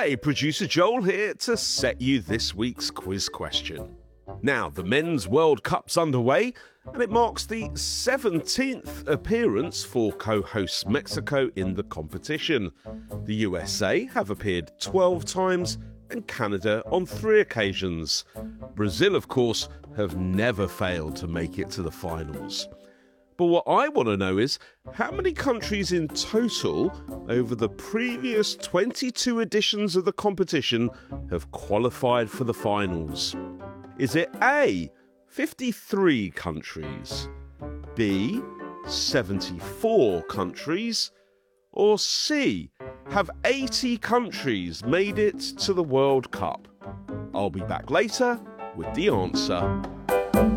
Hey, producer Joel here to set you this week's quiz question. Now, the Men's World Cup's underway, and it marks the 17th appearance for co-hosts Mexico in the competition. The USA have appeared 12 times, and Canada on 3 occasions. Brazil, of course, have never failed to make it to the finals. But what I want to know is, how many countries in total over the previous 22 editions of the competition have qualified for the finals? Is it A, 53 countries, B, 74 countries, or C, have 80 countries made it to the World Cup? I'll be back later with the answer.